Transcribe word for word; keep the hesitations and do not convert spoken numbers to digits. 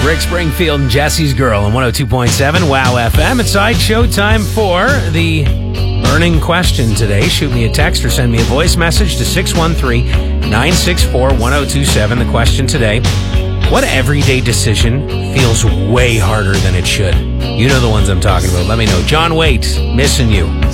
Rick Springfield and Jesse's Girl on one oh two point seven Wow F M. It's Sideshow time for the burning question today. Shoot me a text or send me a voice message to six one three, nine six four, one oh two seven. The question today: what everyday decision feels way harder than it should? You know the ones I'm talking about. Let me know. John Waite, missing you.